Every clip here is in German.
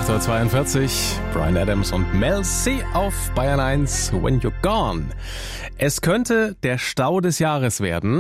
8.42 Uhr, Bryan Adams und Mel C auf Bayern 1, When You're Gone. Es könnte der Stau des Jahres werden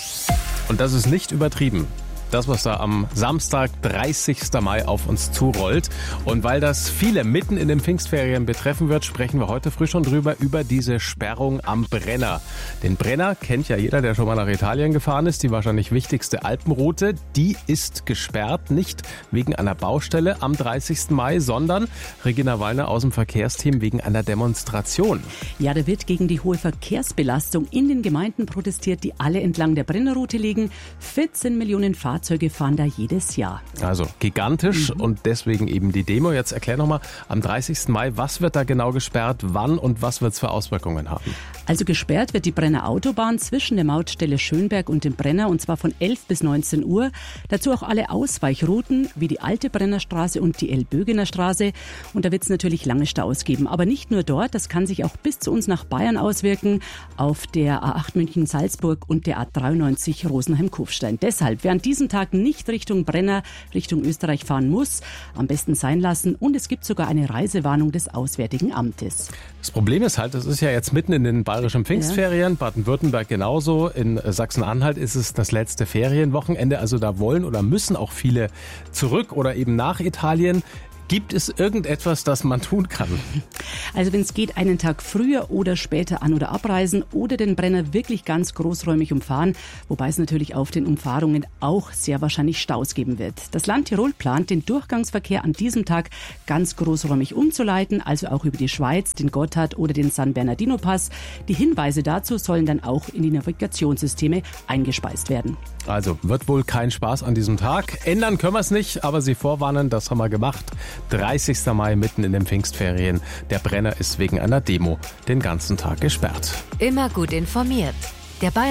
und das ist nicht übertrieben. Das, was da am Samstag, 30. Mai auf uns zurollt. Und weil das viele mitten in den Pfingstferien betreffen wird, sprechen wir heute früh schon über diese Sperrung am Brenner. Den Brenner kennt ja jeder, der schon mal nach Italien gefahren ist. Die wahrscheinlich wichtigste Alpenroute, die ist gesperrt. Nicht wegen einer Baustelle am 30. Mai, sondern Regina Wallner aus dem Verkehrsteam wegen einer Demonstration. Ja, da wird gegen die hohe Verkehrsbelastung in den Gemeinden protestiert, die alle entlang der Brennerroute liegen. 14 Millionen Fahrzeuge fahren da jedes Jahr. Also gigantisch und deswegen eben die Demo. Jetzt erklär nochmal, am 30. Mai, was wird da genau gesperrt, wann und was wird es für Auswirkungen haben? Also gesperrt wird die Brenner Autobahn zwischen der Mautstelle Schönberg und dem Brenner und zwar von 11 bis 19 Uhr. Dazu auch alle Ausweichrouten wie die alte Brennerstraße und die Elbögener Straße. Und da wird es natürlich lange Staus geben. Aber nicht nur dort, das kann sich auch bis zu uns nach Bayern auswirken, auf der A8 München-Salzburg und der A93 Rosenheim-Kufstein. Deshalb, wer an diesem Tag nicht Richtung Brenner, Richtung Österreich fahren muss, am besten sein lassen. Und es gibt sogar eine Reisewarnung des Auswärtigen Amtes. Das Problem ist halt, das ist ja jetzt mitten in den bayerischen Pfingstferien, Baden-Württemberg genauso, in Sachsen-Anhalt ist es das letzte Ferienwochenende, also da wollen oder müssen auch viele zurück oder eben nach Italien. Gibt es irgendetwas, das man tun kann? Also wenn es geht, einen Tag früher oder später an- oder abreisen oder den Brenner wirklich ganz großräumig umfahren, wobei es natürlich auf den Umfahrungen auch sehr wahrscheinlich Staus geben wird. Das Land Tirol plant, den Durchgangsverkehr an diesem Tag ganz großräumig umzuleiten, also auch über die Schweiz, den Gotthard oder den San Bernardino Pass. Die Hinweise dazu sollen dann auch in die Navigationssysteme eingespeist werden. Also wird wohl kein Spaß an diesem Tag. Ändern können wir es nicht, aber Sie vorwarnen, das haben wir gemacht. 30. Mai mitten in den Pfingstferien. Der Brenner ist wegen einer Demo den ganzen Tag gesperrt. Immer gut informiert. Der Bayern